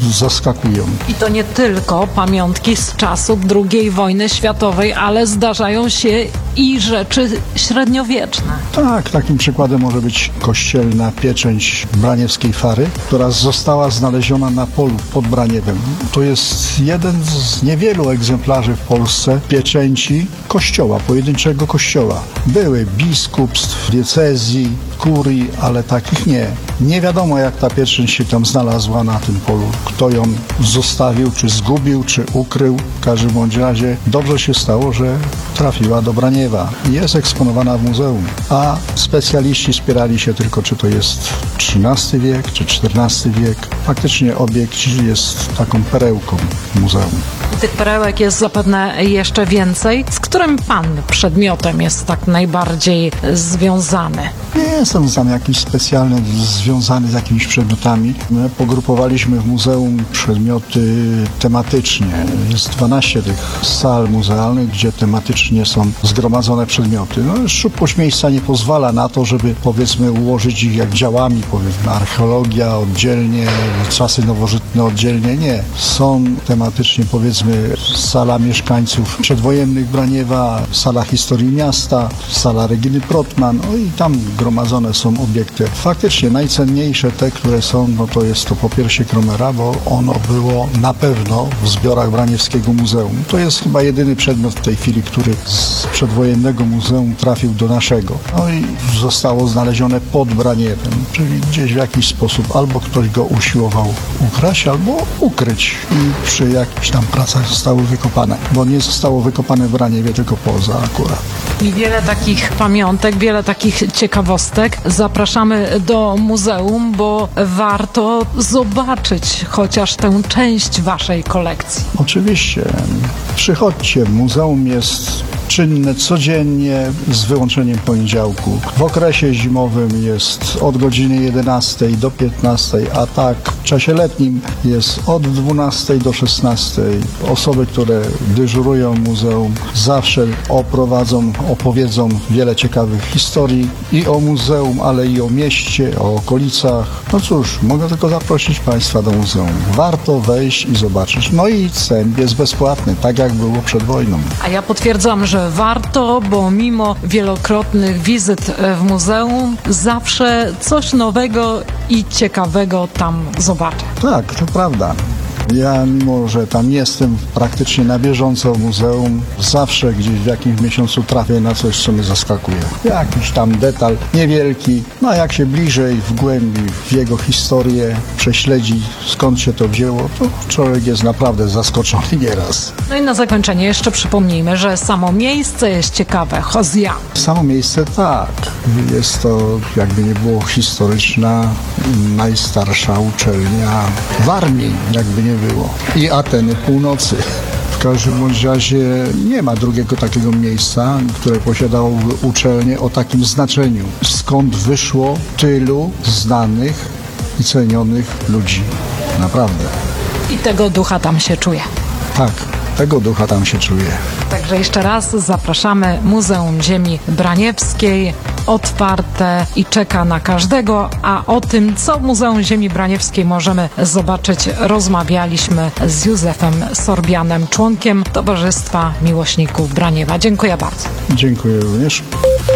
zaskakują. I to nie tylko pamiątki z czasów II wojny światowej, ale zdarzają się i rzeczy średniowieczne. Tak, takim przykładem może być kościelna pieczęć braniewskiej Fary, która została znaleziona na polu pod Braniewem. To jest jeden z niewielu egzemplarzy w Polsce pieczęci kościoła, pojedynczego kościoła. Były biskupstw, diecezji, kurii, ale takich nie. Nie wiadomo, jak ta pieczęć się tam znalazła na tym polu. Kto ją zostawił, czy zgubił, czy ukrył. W każdym bądź razie dobrze się stało, że trafiła do Braniewa i jest eksponowana w muzeum. A specjaliści spierali się tylko, czy to jest XIII wiek, czy XIV wiek. Faktycznie obiekt jest taką perełką muzeum. Tych perełek jest zapewne jeszcze więcej. Z którym pan przedmiotem jest tak najbardziej związany? Nie jestem tam jakiś specjalny związany z jakimiś przedmiotami. My pogrupowaliśmy w muzeum przedmioty tematycznie. Jest 12 tych sal muzealnych, gdzie tematycznie są zgromadzone przedmioty. No, szybkość miejsca nie pozwala na to, żeby powiedzmy ułożyć ich jak działami, powiedzmy archeologia oddzielnie, czasy nowożytne oddzielnie. Nie. Są tematycznie powiedzmy sala mieszkańców przedwojennych Braniewa, sala historii miasta, sala Reginy Protman, no i tam gromadzone są obiekty. Faktycznie najcenniejsze te, które są, no to jest to popiersie Kromera, bo ono było na pewno w zbiorach Braniewskiego Muzeum. To jest chyba jedyny przedmiot w tej chwili, który z przedwojennego muzeum trafił do naszego. No i zostało znalezione pod Braniewem, czyli gdzieś w jakiś sposób albo ktoś go usiłował ukraść, albo ukryć i przy jakichś tam pracach zostały wykopane, bo nie zostało wykopane w Braniewie, tylko poza akurat. I wiele takich pamiątek, wiele takich ciekawostek. Zapraszamy do muzeum, bo warto zobaczyć chociaż tę część waszej kolekcji. Oczywiście. Przychodźcie. Muzeum jest czynne codziennie z wyłączeniem poniedziałku. W okresie zimowym jest od godziny 11 do 15, a tak w czasie letnim jest od 12 do 16. Osoby, które dyżurują w muzeum, zawsze opowiedzą wiele ciekawych historii i o muzeum, ale i o mieście, o okolicach. No cóż, mogę tylko zaprosić Państwa do muzeum. Warto wejść i zobaczyć. No i wstęp jest bezpłatny, tak jak było przed wojną. A ja potwierdzam, że warto, bo mimo wielokrotnych wizyt w muzeum zawsze coś nowego i ciekawego tam zobaczę. Tak, to prawda. Ja, mimo że tam jestem praktycznie na bieżąco w muzeum, zawsze gdzieś w jakimś miesiącu trafię na coś, co mnie zaskakuje. Jakiś tam detal niewielki, no a jak się bliżej, w głębi, w jego historię prześledzi, skąd się to wzięło, to człowiek jest naprawdę zaskoczony nieraz. No i na zakończenie jeszcze przypomnijmy, że samo miejsce jest ciekawe, Hozjan. Samo miejsce tak. Jest to, jakby nie było, historyczna, najstarsza uczelnia Warmii, jakby nie było. I Ateny Północy. W każdym bądź razie nie ma drugiego takiego miejsca, które posiadałoby uczelnię o takim znaczeniu. Skąd wyszło tylu znanych i cenionych ludzi. Naprawdę. I tego ducha tam się czuje. Tak, tego ducha tam się czuje. Także jeszcze raz zapraszamy. Muzeum Ziemi Braniewskiej otwarte i czeka na każdego, a o tym, co w Muzeum Ziemi Braniewskiej możemy zobaczyć, rozmawialiśmy z Józefem Sorbianem, członkiem Towarzystwa Miłośników Braniewa. Dziękuję bardzo. Dziękuję również.